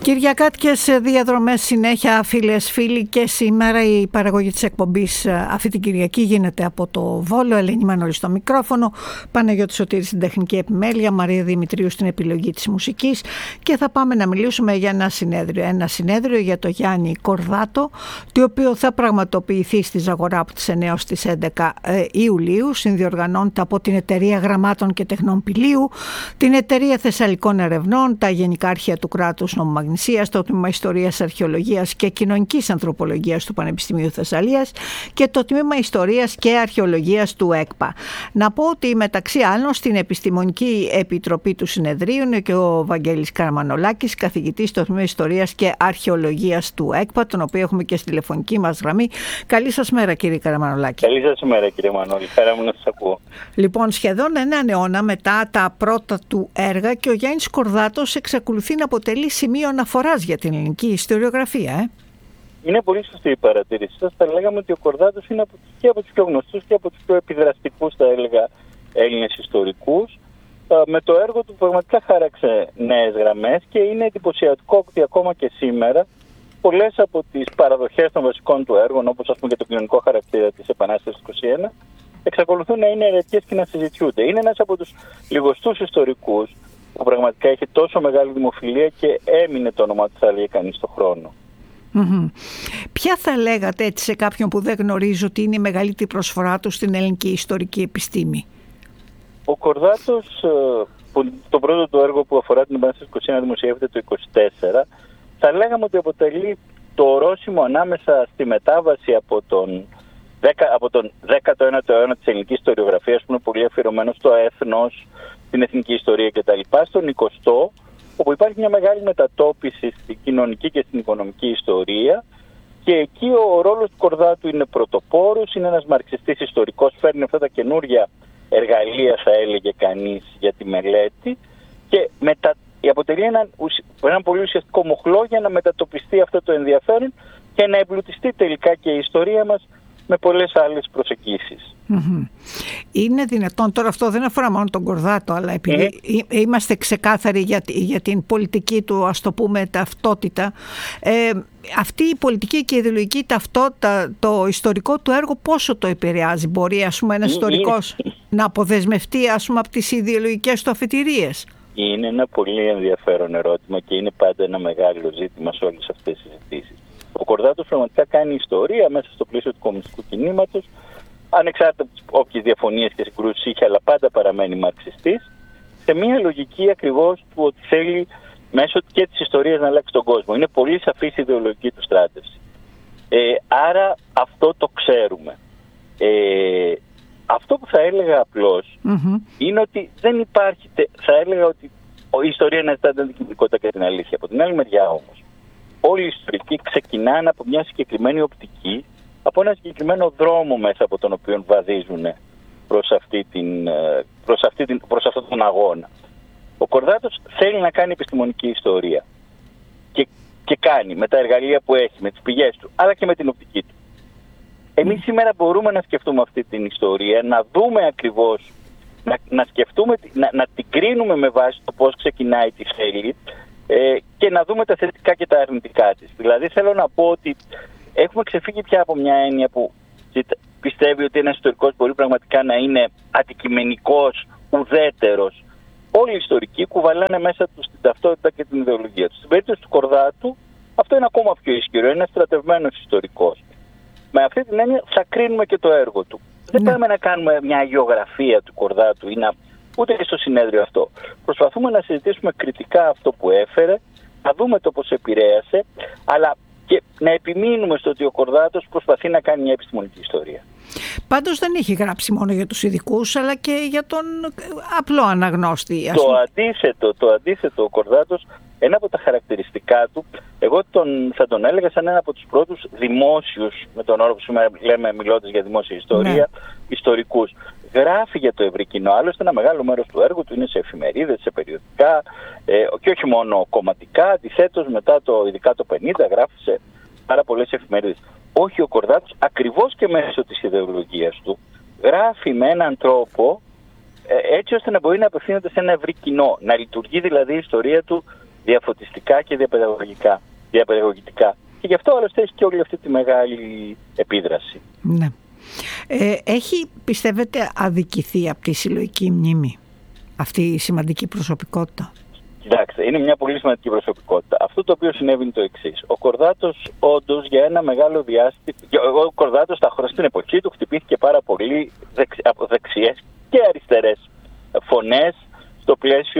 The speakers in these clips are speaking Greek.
Κυριακάτικες διαδρομές συνέχεια, φίλες, φίλοι, και σήμερα η παραγωγή της εκπομπής αυτή την Κυριακή γίνεται από το Βόλο. Ελένη Μανώλη στο μικρόφωνο, Παναγιώτη Σωτήρη στην τεχνική επιμέλεια, Μαρία Δημητρίου στην επιλογή της μουσικής, και θα πάμε να μιλήσουμε για ένα συνέδριο για το Γιάννη Κορδάτο, το οποίο θα πραγματοποιηθεί στη Ζαγορά από τις 9 στις 11 Ιουλίου. Συνδιοργανώνεται από την Εταιρεία Γραμμάτων και Τεχνών Πηλίου, την Εταιρεία Θεσσαλικών Ερευνών, τα Γενικά Αρχεία του Κράτους Νομομαγνησίας, το Τμήμα Ιστορίας, Αρχαιολογίας και Κοινωνικής Ανθρωπολογίας του Πανεπιστημίου Θεσσαλίας και το Τμήμα Ιστορίας και Αρχαιολογίας του ΕΚΠΑ. Να πω ότι μεταξύ άλλων στην Επιστημονική Επιτροπή του Συνεδρίου είναι και ο Βαγγέλης Καραμανολάκης, καθηγητής στο Τμήμα Ιστορίας και Αρχαιολογίας του ΕΚΠΑ, τον οποίο έχουμε και στη τηλεφωνική μας γραμμή. Καλή σας μέρα, κύριε Καραμανολάκη. Καλή σας μέρα, κύριε Μανώλη. Χαρά μου να σας ακούω. Λοιπόν, σχεδόν έναν αιώνα μετά τα πρώτα του έργα και ο Γιάννης Κορδάτος εξακολουθεί να αποτελεί σημείο αναφοράς για την ελληνική ιστοριογραφία. Είναι πολύ σωστή η παρατήρηση σας. Θα λέγαμε ότι ο Κορδάτος είναι και από τους πιο γνωστούς και από τους πιο επιδραστικούς, θα έλεγα, Έλληνες ιστορικούς. Με το έργο του πραγματικά χάραξε νέες γραμμές και είναι εντυπωσιακό ότι ακόμα και σήμερα πολλές από τις παραδοχές των βασικών του έργων, όπως ας πούμε και το κοινωνικό χαρακτήρα της Επανάστασης 21, εξακολουθούν να είναι αιρετικές και να συζητιούνται. Είναι ένας από τους λιγοστούς ιστορικούς που πραγματικά έχει τόσο μεγάλη δημοφιλία και έμεινε το όνομα του, θα λέει κανείς, στον χρόνο. Ποια θα λέγατε έτσι σε κάποιον που δεν γνωρίζει ότι είναι η μεγαλύτερη προσφορά του στην ελληνική ιστορική επιστήμη? Ο Κορδάτος, το πρώτο του έργο που αφορά την Επανάσταση 21 δημοσιεύεται το 24, θα λέγαμε ότι αποτελεί το ορόσημο ανάμεσα στη μετάβαση από τον 19ο αιώνα της ελληνικής ιστοριογραφίας, που είναι πολύ αφιερωμένο στο έθνος, την εθνική ιστορία κτλ., στον 20ο, όπου υπάρχει μια μεγάλη μετατόπιση στην κοινωνική και στην οικονομική ιστορία, και εκεί ο ρόλος του Κορδάτου είναι πρωτοπόρος, είναι ένας μαρξιστής ιστορικός, φέρνει αυτά τα καινούργια εργαλεία, θα έλεγε κανείς, για τη μελέτη, και αποτελεί έναν πολύ ουσιαστικό μοχλό για να μετατοπιστεί αυτό το ενδιαφέρον και να εμπλουτιστεί τελικά και η ιστορία μας με πολλές άλλες προσεγγίσεις. Είναι δυνατόν, τώρα αυτό δεν αφορά μόνο τον Κορδάτο, αλλά επειδή είμαστε ξεκάθαροι για την πολιτική του, ας το πούμε, ταυτότητα, αυτή η πολιτική και η ιδεολογική ταυτότητα, το ιστορικό του έργο, πόσο το επηρεάζει? Μπορεί, ας πούμε, ένας ιστορικός να αποδεσμευτεί, ας πούμε, από τις ιδεολογικές του αφετηρίες? Είναι ένα πολύ ενδιαφέρον ερώτημα και είναι πάντα ένα μεγάλο ζήτημα σε όλες αυτές τις συζητήσεις. Ο Κορδάτος πραγματικά κάνει ιστορία μέσα στο πλαίσιο του κομμουνιστικού κινήματος, ανεξάρτητα από τις όποιες διαφωνίες και συγκρούσεις είχε, αλλά πάντα παραμένει μαρξιστής, σε μια λογική ακριβώς του ότι θέλει μέσω και της ιστορίας να αλλάξει τον κόσμο. Είναι πολύ σαφής η ιδεολογική του στράτευση. Άρα αυτό το ξέρουμε. Αυτό που θα έλεγα απλώς είναι ότι δεν υπάρχει, θα έλεγα ότι η ιστορία αναζητά την αντικειμενικότητα και την αλήθεια. Από την άλλη μεριά όμως, όλοι οι ιστορικοί ξεκινάνε από μια συγκεκριμένη οπτική, από ένα συγκεκριμένο δρόμο μέσα από τον οποίο βαδίζουν προς αυτόν τον αγώνα. Ο Κορδάτος θέλει να κάνει επιστημονική ιστορία και κάνει με τα εργαλεία που έχει, με τις πηγές του, αλλά και με την οπτική του. Εμείς σήμερα μπορούμε να σκεφτούμε αυτή την ιστορία, να δούμε ακριβώς, να σκεφτούμε, να την κρίνουμε με βάση το πώς ξεκινάει, τι θέλει, και να δούμε τα θετικά και τα αρνητικά της. Δηλαδή θέλω να πω ότι έχουμε ξεφύγει πια από μια έννοια που πιστεύει ότι ένας ιστορικός μπορεί πραγματικά να είναι αντικειμενικός, ουδέτερος. Όλοι οι ιστορικοί κουβαλάνε μέσα τους την ταυτότητα και την ιδεολογία τους. Στην περίπτωση του Κορδάτου αυτό είναι ακόμα πιο ισχυρό, είναι ένας στρατευμένος ιστορικός. Με αυτή την έννοια θα κρίνουμε και το έργο του. Δεν πάμε να κάνουμε μια αγιογραφία του Κορδάτου, ούτε και στο συνέδριο αυτό. Προσπαθούμε να συζητήσουμε κριτικά αυτό που έφερε, να δούμε το πώς επηρέασε, αλλά και να επιμείνουμε στο ότι ο Κορδάτος προσπαθεί να κάνει μια επιστημονική ιστορία. Πάντως δεν έχει γράψει μόνο για τους ειδικούς, αλλά και για τον απλό αναγνώστη. Το αντίθετο, ο Κορδάτος, ένα από τα χαρακτηριστικά του, εγώ θα τον έλεγα σαν ένα από τους πρώτους δημόσιους, με τον όρο που σήμερα λέμε μιλώντας για δημόσια ιστορία, ιστορικούς. Γράφει για το ευρύ κοινό, άλλωστε ένα μεγάλο μέρος του έργου του είναι σε εφημερίδες, σε περιοδικά, και όχι μόνο κομματικά. Αντιθέτως, μετά ειδικά το 50, γράφει σε πάρα πολλές εφημερίδες. Όχι, ο Κορδάτος, ακριβώς και μέσω της ιδεολογίας του, γράφει με έναν τρόπο έτσι ώστε να μπορεί να απευθύνεται σε ένα ευρύ κοινό. Να λειτουργεί δηλαδή η ιστορία του διαφωτιστικά και διαπαιδαγωγητικά. Και γι' αυτό άλλωστε έχει και όλη αυτή τη μεγάλη επίδραση. Ναι. Έχει, πιστεύετε, αδικηθεί από τη συλλογική μνήμη αυτή η σημαντική προσωπικότητα? Κοιτάξτε, είναι μια πολύ σημαντική προσωπικότητα. Αυτό το οποίο συνέβη είναι το εξής. Ο Κορδάτος όντως για ένα μεγάλο διάστημα, ο Κορδάτος στην εποχή του χτυπήθηκε πάρα πολύ από δεξιές και αριστερές φωνές στο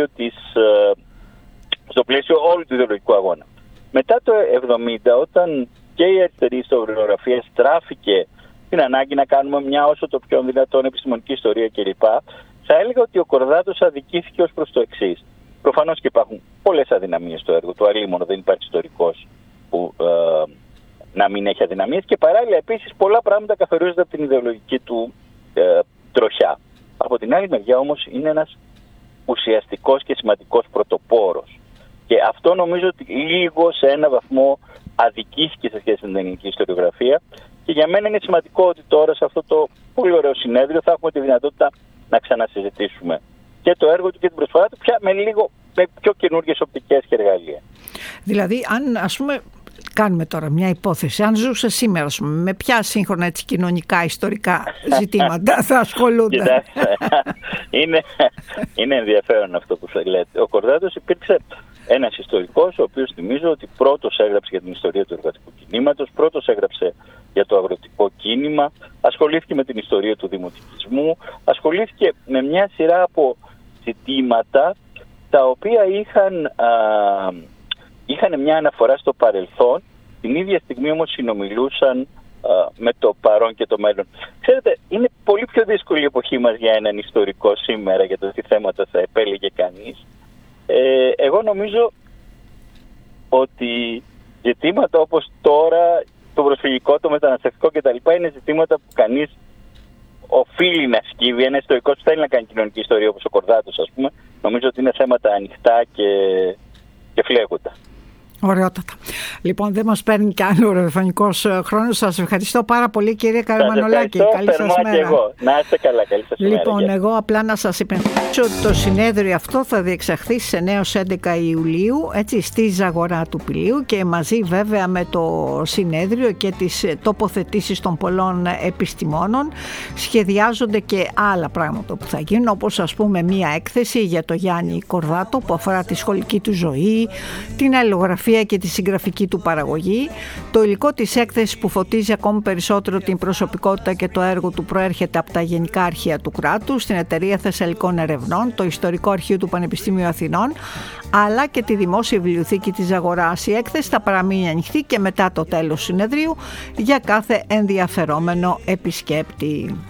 πλαίσιο όλου του ιδεολογικού αγώνα. Μετά το 1970, όταν και η αριστερή ιστοριογραφία στράφηκε την ανάγκη να κάνουμε μια όσο το πιο δυνατόν επιστημονική ιστορία κλπ., θα έλεγα ότι ο Κορδάτος αδικήθηκε ως προς το εξής. Προφανώς και υπάρχουν πολλές αδυναμίες στο έργο του, αλλήμον δεν υπάρχει ιστορικός που να μην έχει αδυναμίες, και παράλληλα επίσης πολλά πράγματα καθορίζονται από την ιδεολογική του τροχιά. Από την άλλη μεριά όμως είναι ένας ουσιαστικός και σημαντικός πρωτοπόρος. Και αυτό νομίζω ότι λίγο σε ένα βαθμό αδικήθηκε σε σχέση με την ελληνική ιστοριογραφία, και για μένα είναι σημαντικό ότι τώρα σε αυτό το πολύ ωραίο συνέδριο θα έχουμε τη δυνατότητα να ξανασυζητήσουμε και το έργο του και την προσφορά του, πια με πιο καινούργιες οπτικές και εργαλεία. Δηλαδή, αν ας πούμε κάνουμε τώρα μια υπόθεση, αν ζούσε σήμερα, ας πούμε, με ποια σύγχρονα έτσι, κοινωνικά, ιστορικά ζητήματα θα ασχολούνται? Κοιτάξτε, είναι ενδιαφέρον αυτό που λέτε. Ο Κορδάτος υπήρξε ένας ιστορικός, ο οποίος θυμίζω ότι πρώτος έγραψε για την ιστορία του εργατικού κινήματος, πρώτος έγραψε για το αγροτικό κίνημα, ασχολήθηκε με την ιστορία του δημοτικισμού, ασχολήθηκε με μια σειρά από ζητήματα τα οποία είχαν μια αναφορά στο παρελθόν, την ίδια στιγμή όμως συνομιλούσαν με το παρόν και το μέλλον. Ξέρετε, είναι πολύ πιο δύσκολη η εποχή μας για έναν ιστορικό σήμερα, για το τι θέματα θα επέλεγε κανείς. Εγώ νομίζω ότι ζητήματα όπως τώρα το προσφυγικό, το μεταναστευτικό κτλ. Είναι ζητήματα που κανείς οφείλει να σκύβει. Ένα ιστορικός που θέλει να κάνει κοινωνική ιστορία όπως ο Κορδάτος, ας πούμε, νομίζω ότι είναι θέματα ανοιχτά και φλέγοντα. Ωραιότατα. Λοιπόν, δεν μας παίρνει κι άλλο ραδιοφωνικός χρόνος. Σας ευχαριστώ πάρα πολύ, κύριε Καραμανολάκη. Καλή σας μέρα. Και εγώ. Να είστε καλά. Καλή σας μέρα. Λοιπόν, εγώ απλά να σας υπενθυμίσω ότι το συνέδριο αυτό θα διεξαχθεί στις 9-11 Ιουλίου, έτσι, στη Ζαγορά του Πηλίου, και μαζί βέβαια με το συνέδριο και τις τοποθετήσεις των πολλών επιστημόνων σχεδιάζονται και άλλα πράγματα που θα γίνουν, όπως ας πούμε μία έκθεση για το Γιάννη Κορδάτο που αφορά τη σχολική του ζωή, την αλληλογραφία και τη συγγραφική του παραγωγή. Το υλικό της έκθεσης που φωτίζει ακόμη περισσότερο την προσωπικότητα και το έργο του προέρχεται από τα Γενικά Αρχεία του Κράτους, την Εταιρεία Θεσσαλικών Ερευνών, το Ιστορικό Αρχείο του Πανεπιστημίου Αθηνών, αλλά και τη Δημόσια Βιβλιοθήκη της Ζαγοράς. Η έκθεση θα παραμείνει ανοιχτή και μετά το τέλος συνεδρίου για κάθε ενδιαφερόμενο επισκέπτη.